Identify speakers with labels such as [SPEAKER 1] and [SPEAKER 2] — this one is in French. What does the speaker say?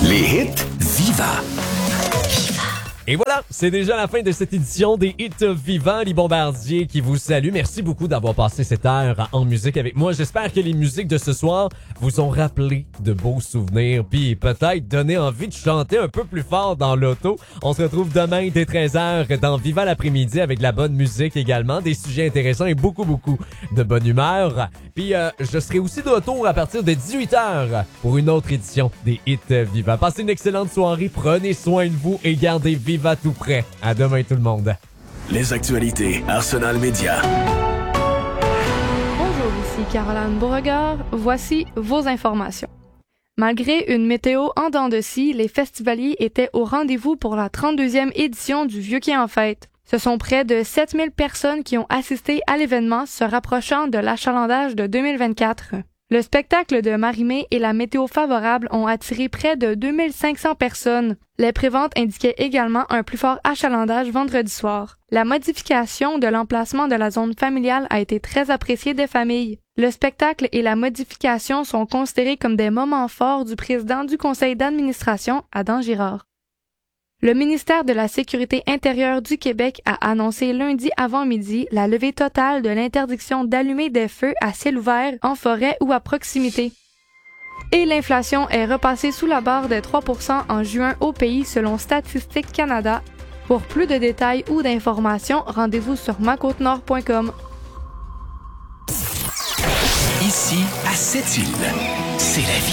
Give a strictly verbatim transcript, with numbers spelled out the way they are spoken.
[SPEAKER 1] Les hits Viva.
[SPEAKER 2] Et voilà, c'est déjà la fin de cette édition des Hits Vivants. Les Bombardiers qui vous saluent. Merci beaucoup d'avoir passé cette heure en musique avec moi. J'espère que les musiques de ce soir vous ont rappelé de beaux souvenirs, puis peut-être donné envie de chanter un peu plus fort dans l'auto. On se retrouve demain dès treize heures dans Viva l'après-midi avec de la bonne musique également, des sujets intéressants et beaucoup, beaucoup de bonne humeur. Puis euh, je serai aussi de retour à partir de dix-huit heures pour une autre édition des Hits Vivants. Passez une excellente soirée, prenez soin de vous et gardez Viva tout près. À demain tout le monde.
[SPEAKER 1] Les actualités Arsenal Média.
[SPEAKER 3] Bonjour, ici Caroline Beauregard. Voici vos informations. Malgré une météo en dents de scie, les festivaliers étaient au rendez-vous pour la trente-deuxième édition du Vieux Quai en fête. Ce sont près de sept mille personnes qui ont assisté à l'événement se rapprochant de l'achalandage de deux mille vingt-quatre. Le spectacle de Marie-Mé et la météo favorable ont attiré près de deux mille cinq cents personnes. Les préventes indiquaient également un plus fort achalandage vendredi soir. La modification de l'emplacement de la zone familiale a été très appréciée des familles. Le spectacle et la modification sont considérés comme des moments forts du président du conseil d'administration, Adam Girard. Le ministère de la Sécurité intérieure du Québec a annoncé lundi avant-midi la levée totale de l'interdiction d'allumer des feux à ciel ouvert, en forêt ou à proximité. Et l'inflation est repassée sous la barre des trois pour cent en juin au pays selon Statistique Canada. Pour plus de détails ou d'informations, rendez-vous sur ma côte nord point com.
[SPEAKER 1] Ici, à Sept-Îles, c'est la vie.